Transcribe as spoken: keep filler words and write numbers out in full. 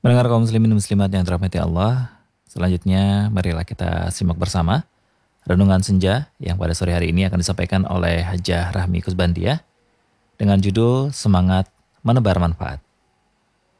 Pendengar kaum muslimin dan muslimat yang dirahmati Allah, selanjutnya marilah kita simak bersama Renungan Senja yang pada sore hari ini akan disampaikan oleh Hajah Rahmi Kusbandia dengan judul Semangat Menebar Manfaat.